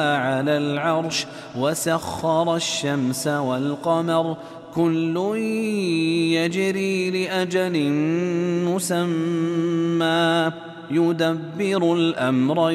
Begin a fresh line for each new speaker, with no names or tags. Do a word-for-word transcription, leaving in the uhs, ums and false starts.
على العرش وسخر الشمس والقمر كل يجري لأجل مسمى يدبر الأمر